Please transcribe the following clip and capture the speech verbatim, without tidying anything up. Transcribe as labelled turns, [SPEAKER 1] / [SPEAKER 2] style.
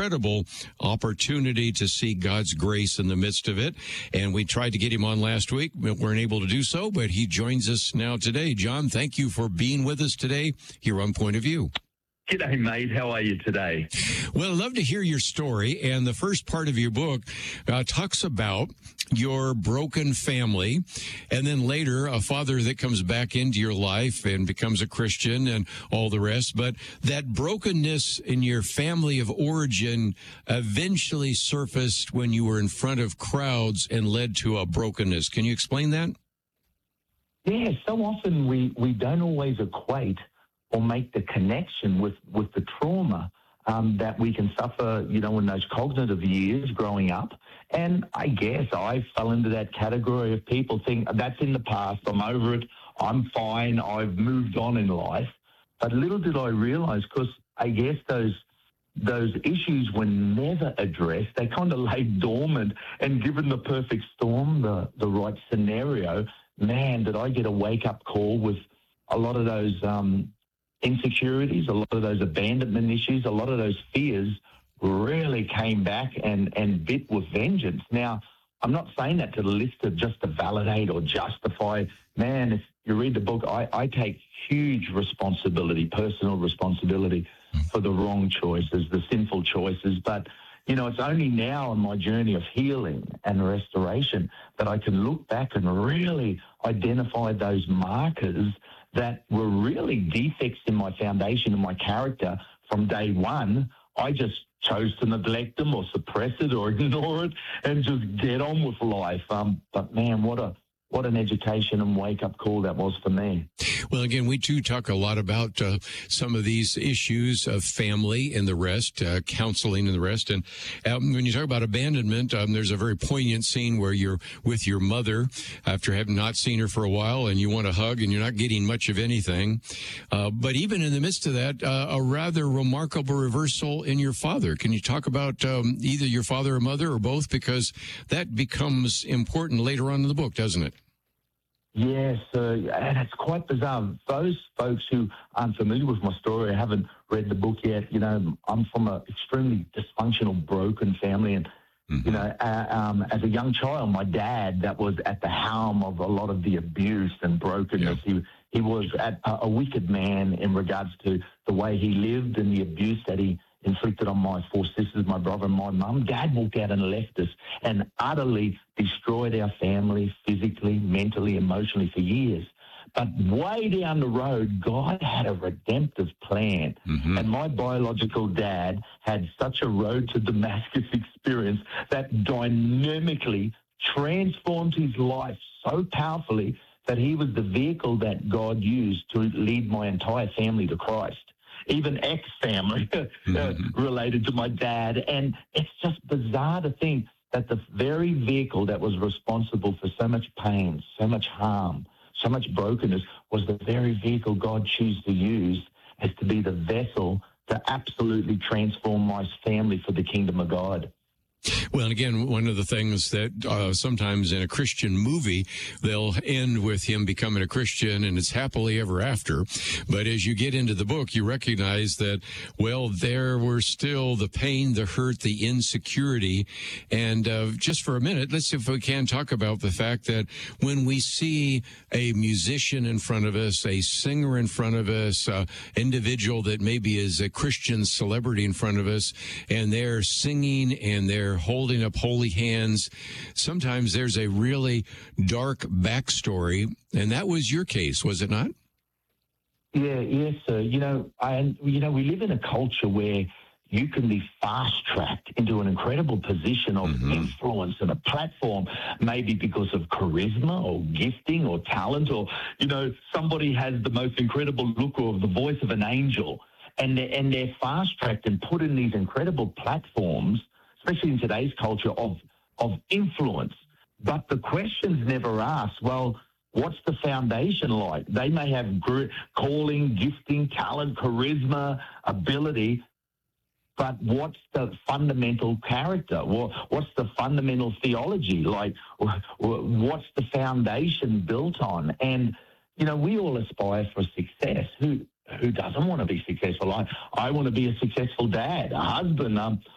[SPEAKER 1] incredible opportunity to see God's grace in the midst of it. And we tried to get him on last week, but weren't able to do so, but he joins us now today. John, thank you for being with us today here on Point of View.
[SPEAKER 2] G'day, mate. How are you today?
[SPEAKER 1] Well, I'd love to hear your story. And the first part of your book uh, talks about your broken family. And then later, a father that comes back into your life and becomes a Christian and all the rest. But that brokenness in your family of origin eventually surfaced when you were in front of crowds and led to a brokenness. Can you explain that?
[SPEAKER 2] Yeah, so often we, we don't always equate or make the connection with, with the trauma um, that we can suffer, you know, in those cognitive years growing up. And I guess I fell into that category of people think that's in the past, I'm over it, I'm fine, I've moved on in life. But little did I realize, because I guess those those issues were never addressed. They kind of lay dormant, and given the perfect storm, the, the right scenario, man, did I get a wake-up call with a lot of those um, insecurities, a lot of those abandonment issues, a lot of those fears really came back and, and bit with vengeance. Now, I'm not saying that to the listener just to validate or justify. Man, if you read the book, I, I take huge responsibility, personal responsibility for the wrong choices, the sinful choices. But, you know, it's only now in my journey of healing and restoration that I can look back and really identify those markers that were really defects in my foundation and my character from day one. I just chose to neglect them or suppress it or ignore it and just get on with life. Um, but, man, what a what an education and wake-up call that was for me.
[SPEAKER 1] Well, again, we too talk a lot about uh, some of these issues of family and the rest, uh, counseling and the rest. And um, when you talk about abandonment, um, there's a very poignant scene where you're with your mother after having not seen her for a while, and you want to hug, and you're not getting much of anything. Uh, but even in the midst of that, uh, a rather remarkable reversal in your father. Can you talk about um, either your father or mother or both? Because that becomes important later on in the book, doesn't it?
[SPEAKER 2] Yes, uh, and it's quite bizarre. Those folks who aren't familiar with my story, haven't read the book yet, you know, I'm from an extremely dysfunctional, broken family. And, mm-hmm. you know, uh, um, as a young child, my dad, that was at the helm of a lot of the abuse and brokenness. Yeah. He, he was at a, a wicked man in regards to the way he lived and the abuse that he inflicted on my four sisters, my brother and my mum. Dad walked out and left us and utterly destroyed our family physically, mentally, emotionally for years. But way down the road, God had a redemptive plan. Mm-hmm. And my biological dad had such a road to Damascus experience that dynamically transformed his life so powerfully that he was the vehicle that God used to lead my entire family to Christ. Even ex-family mm-hmm. related to my dad. And it's just bizarre to think that the very vehicle that was responsible for so much pain, so much harm, so much brokenness was the very vehicle God chose to use as to be the vessel to absolutely transform my family for the kingdom of God.
[SPEAKER 1] Well, again, one of the things that uh, sometimes in a Christian movie, they'll end with him becoming a Christian and it's happily ever after. But as you get into the book, you recognize that, well, there were still the pain, the hurt, the insecurity. And uh, just for a minute, let's see if we can talk about the fact that when we see a musician in front of us, a singer in front of us, an individual that maybe is a Christian celebrity in front of us, and they're singing and they're holding up holy hands, sometimes there's a really dark backstory, and that was your case, was it not?
[SPEAKER 2] Yeah, yes, sir. You know, I, you know, we live in a culture where you can be fast-tracked into an incredible position of mm-hmm. influence and a platform, maybe because of charisma or gifting or talent, or, you know, somebody has the most incredible look or the voice of an angel, and they're, and they're fast-tracked and put in these incredible platforms, especially in today's culture, of of influence. But the question's never asked, well, what's the foundation like? They may have gr- calling, gifting, talent, charisma, ability, but what's the fundamental character? What's the fundamental theology? Like, what's the foundation built on? And, you know, we all aspire for success. Who who doesn't want to be successful? I, I want to be a successful dad, a husband. Um,